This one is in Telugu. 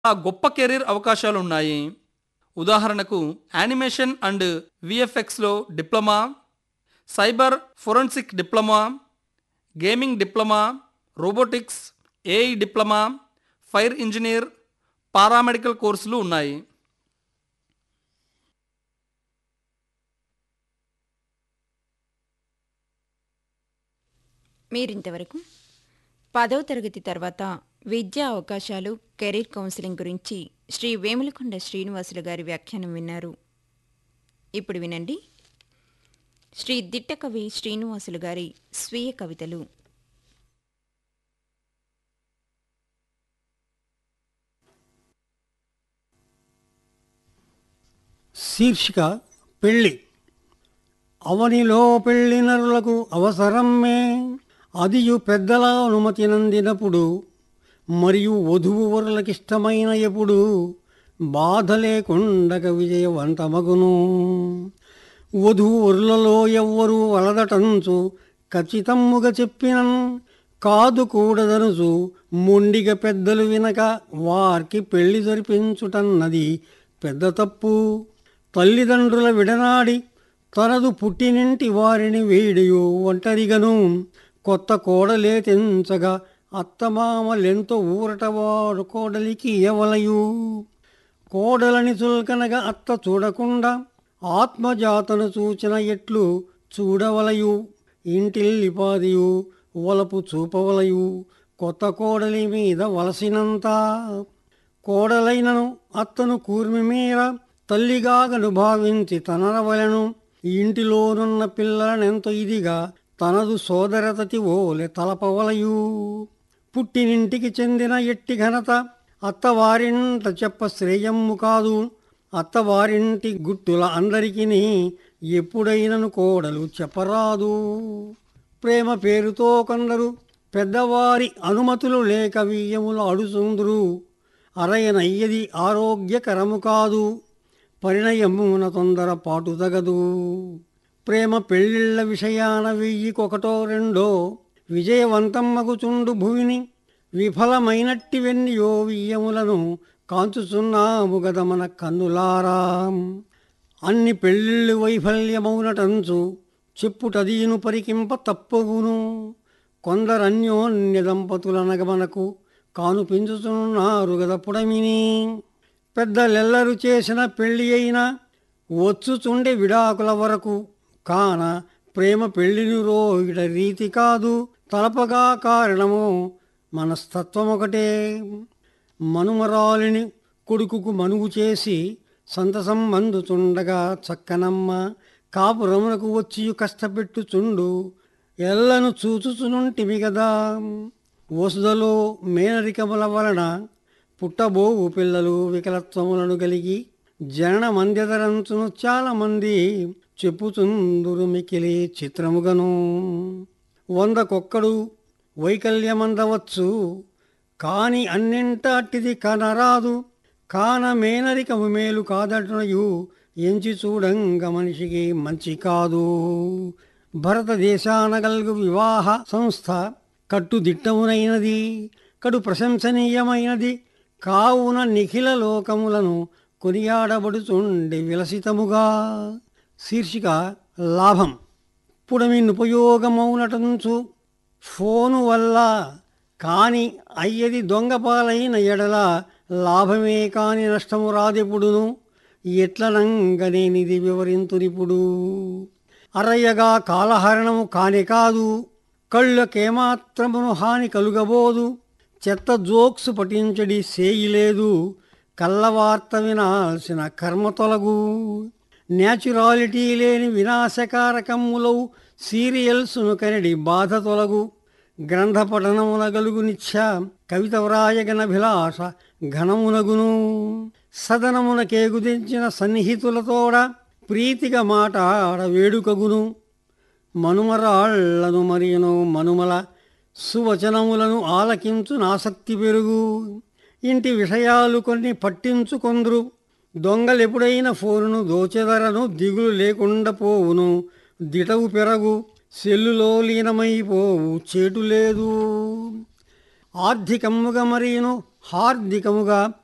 గొప్ప కెరీర్ అవకాశాలున్నాయి. ఉదాహరణకు animation and విఎఫ్ఎక్స్లో diploma, cyber forensic diploma, gaming diploma, robotics, AI diploma, fire engineer, paramedical కోర్సులు ఉన్నాయి. మీరింతవరకు 10వ తరగతి తర్వాత విద్యా అవకాశాలు, కెరీర్ కౌన్సిలింగ్ గురించి శ్రీ వేములకొండ శ్రీనివాసులు గారి వ్యాఖ్యానం విన్నారు. ఇప్పుడు వినండి శ్రీ దిట్టకవి శ్రీనివాసులు గారి స్వీయ కవితలు. శీర్షిక పెళ్ళి. అవనిలో పెళ్లి నరులకు అవసరమే, అదియు పెద్దల అనుమతి నందినప్పుడు, మరియు వధువు వరులకిష్టమైన ఎప్పుడు, బాధ లేకుండగ విజయవంతమగును. వధువు వరులలో ఎవ్వరూ వలదటంచు ఖచ్చితమ్ముగా చెప్పినన్, కాదు కూడదనుచు మొండిగా పెద్దలు వినక వారికి పెళ్లి జరిపించుటన్నది పెద్ద తప్పు. తల్లిదండ్రుల విడనాడి తనదు పుట్టినింటి వారిని వేడియు ఒంటరిగను, కొత్త కోడలే తెంచగా అత్తమామలెంతో ఊరటవాడు కోడలికి ఎవలయు. కోడలని చుల్కనగా అత్త చూడకుండా ఆత్మజాతను చూచిన ఎట్లు చూడవలయు. ఇంటిల్లిపాదియు వలపు చూపవలయు, కొత్త కోడలి మీద వలసినంత. కోడలైనను అత్తను కూర్మి మీర తల్లిగాగను భావించి తనరవలను, ఇంటిలోనున్న పిల్లలనెంతో ఇదిగా తనదు సోదరతతి ఓలె తలపవలయు. పుట్టినింటికి చెందిన ఎట్టి ఘనత అత్తవారింట చెప్ప శ్రేయమ్ము కాదు. అత్తవారింటి గుట్టుల అందరికిని ఎప్పుడైనను కోడలు చెప్పరాదు. ప్రేమ పేరుతో కొందరు పెద్దవారి అనుమతులు లేక వియ్యములు అడుచుందురు, అరయనయ్యది ఆరోగ్యకరము కాదు. పరిణయమున తొందర పాటు తగదు. ప్రేమ పెళ్ళిళ్ళ విషయాన 1000కొకటో రెండో విజయవంతమ్మగుచుండు భువిని, విఫలమైనట్టి వెన్నియో వియ్యములను కాంచుచున్నాము గద మన కన్నులారా. అన్ని పెళ్ళిళ్ళు వైఫల్యమౌనటంచు చెప్పుటదీను పరికింప తప్పగును. కొందరన్యోన్య దంపతులనగ మనకు కాను పెంచుతున్నారు గద పుడమిని. పెద్దలెల్లరు చేసిన పెళ్ళి అయినా వచ్చుచుండే విడాకుల వరకు, కాన ప్రేమ పెళ్ళిని రోగిట రీతి కాదు. తలపగా కారణము మనస్తత్వమొకటే. మనుమరాలిని కొడుకుకు మనువు చేసి సంతసం అందుచుండగా చక్కనమ్మ కాపురమునకు వచ్చియు కష్టపెట్టుచుండు, ఎల్లను చూచుచునుంటిమి గదా. వసుదలో మేనరికముల వలన పుట్టబోవు పిల్లలు వికలత్వములను కలిగి జనన మంద్యధరంచును చాలామంది చెప్పుచుందురు మికిలి చిత్రముగను. 100కొక్కడు వైకల్యమందవచ్చు, కాని అన్నింట అట్టిది కనరాదు. కాన మేనరికము మేలు కాదటయు ఎంచి చూడంగ మనిషికి మంచి కాదు. భారతదేశాన గల్గు వివాహ సంస్థ కట్టుదిట్టమునైనది, కడు ప్రశంసనీయమైనది. కావున నిఖిల లోకములను కొనియాడబడుచుండి విలసితముగా. శీర్షిక లాభం. పుడమినుపయోగమౌనటంచు ఫోను వల్ల, కాని అయ్యది దొంగపాలైన ఎడల లాభమే కాని నష్టము రాదెప్పుడును. ఎట్లనంగనేనిది వివరింతునిప్పుడు. అరయ్యగా కాలహరణము కానే కాదు, కళ్ళకేమాత్రమును హాని కలుగబోదు. చెత్త జోక్సు పఠించడి సేయిలేదు, కళ్ళవార్త వినాల్సిన కర్మ తొలగు. న్యాచురాలిటీ లేని వినాశకారకమ్ములవు సీరియల్సును కనడి బాధ తొలగు. గ్రంథ పఠనమున గలుగు నిత్య కవిత వ్రాయగనభిలాష ఘనమునగును. సదనమున కేగుదించిన సన్నిహితులతోడ ప్రీతిగా మాటాడ వేడుకగును. మనుమరాళ్లను మరియును మనుమల సువచనములను ఆలకించునాసక్తి పెరుగు. ఇంటి విషయాలు కొన్ని పట్టించుకొందురు, దొంగలెప్పుడైన ఫోనును దోచెదరను దిగులు లేకుండా పోవును. దిటవు పెరగు, సెల్లులో లీనమైపోవు చేటు లేదు. ఆర్థికముగా మరియును హార్దికముగా